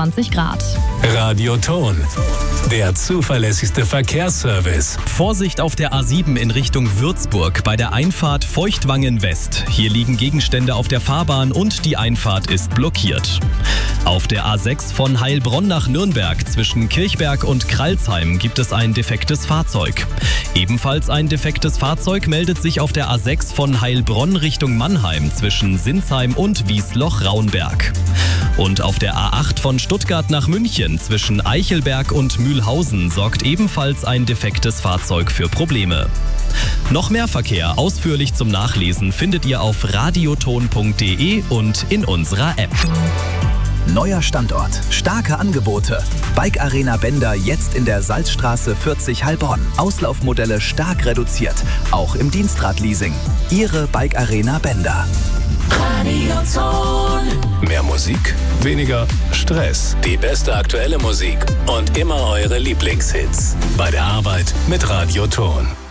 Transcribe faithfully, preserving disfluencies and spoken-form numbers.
einundzwanzig Grad. Radioton, der zuverlässigste Verkehrsservice. Vorsicht auf der A sieben in Richtung Würzburg bei der Einfahrt Feuchtwangen West. Hier liegen Gegenstände auf der Fahrbahn und die Einfahrt ist blockiert. Auf der A sechs von Heilbronn nach Nürnberg zwischen Kirchberg und Kralsheim gibt es ein defektes Fahrzeug. Ebenfalls ein defektes Fahrzeug meldet sich auf der A sechs von Heilbronn Richtung Mannheim zwischen Sinsheim und Wiesloch-Raunberg. Und auf der A acht von Stuttgart nach München zwischen Eichelberg und Mühlhausen sorgt ebenfalls ein defektes Fahrzeug für Probleme. Noch mehr Verkehr ausführlich zum Nachlesen findet ihr auf radioton punkt de und in unserer App. Neuer Standort, starke Angebote. Bike Arena Bender jetzt in der Salzstraße vierzig Heilbronn. Auslaufmodelle stark reduziert, auch im Dienstradleasing. Ihre Bike Arena Bender. Radioton. Mehr Musik, weniger Stress. Die beste aktuelle Musik und immer eure Lieblingshits. Bei der Arbeit mit Radioton.